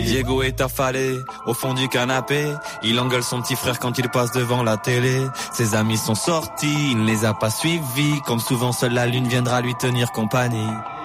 Diego est affalé au fond du canapé. Il engueule son petit frère quand il passe devant la télé. Ses amis sont sortis, il ne les a pas suivis. Comme souvent seule la lune viendra lui tenir compagnie.